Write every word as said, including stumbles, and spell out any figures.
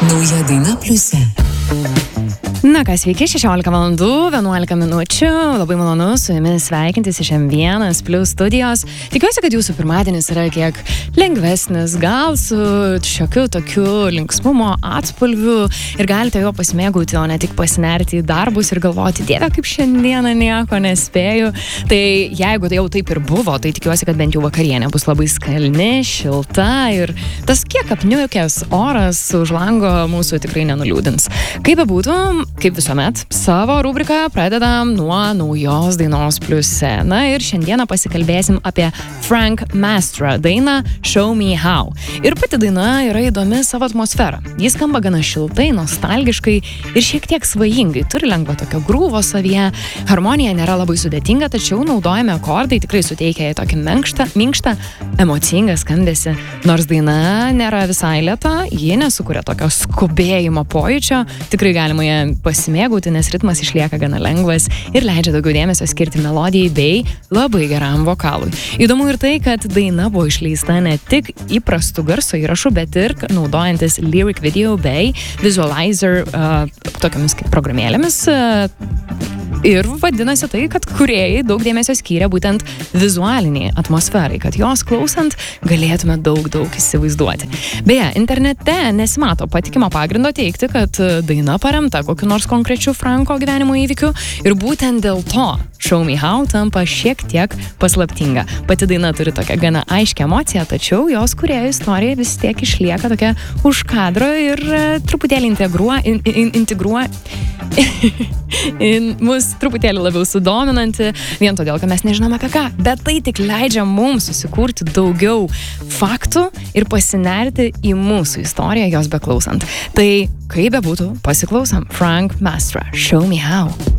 Nauja daina pliuse. Na ką, sveiki, šešiolika valandų, vienuolika minučių, labai malonu su jumis sveikintis iš M vienas Plus studijos. Tikiuosi, kad jūsų pirmadienis yra kiek lengvesnis, gal su šiokiu tokiu linksmumo atspalviu ir galite jo pasimėgauti, o ne tik pasinerti į darbus ir galvoti, dieve, kaip šiandieną nieko nespėju. Tai jeigu tai jau taip ir buvo, tai tikiuosi, kad bent jau vakarienė bus labai skalni, šilta ir tas kiek apniukęs oras už lango mūsų tikrai nenuliūdins. Kaip bebūtų, kaip visuomet, savo rubriką pradedam nuo naujos dainos pliuse. Na ir šiandieną pasikalbėsim apie Frank Mastra dainą Show Me How. Ir pati daina yra įdomi savo atmosferą. Jis skamba gana šiltai, nostalgiškai ir šiek tiek svajingai. Turi lengvą tokio grūvo savyje. Harmonija nėra labai sudėtinga, tačiau naudojami akordai tikrai suteikia jai tokį minkštą, minkštą, emocingą skambesį. Nors daina nėra visai lėta, ji nesukuria tokio skubėjimo pojūčio. Tikrai galima ją pasimėgauti, nes ritmas išlieka gana lengvas ir leidžia daugiau dėmesio skirti melodijai bei labai geram vokalui. Įdomu ir tai, kad daina buvo išleista ne tik įprastų garso įrašų, bet ir naudojantis lyric video bei visualizer uh, tokiamis kaip programėlėmis. Uh, Ir vadinasi tai, kad kūrėjai daug dėmesio skyrė būtent vizualiniai atmosferai, kad jos klausant galėtume daug, daug įsivaizduoti. Beje, internete nesimato patikimo pagrindo teikti, kad daina paremta kokiu nors konkrečiu Franko gyvenimo įvykiu ir būtent dėl to Show Me How tampa šiek tiek paslaptinga. Pati daina turi tokią gana aiškę emociją, tačiau jos kūrėjų istorija vis tiek išlieka tokia už kadro ir truputėlį integruoja, in, in, integruoja in, mus truputėlį labiau sudominanti, vien todėl, kad mes nežinom apie ką, bet tai tik leidžia mums susikurti daugiau faktų ir pasinerti į mūsų istoriją jos beklausant. Tai kaip bebūtų, pasiklausom Frank Mastra, Show Me How.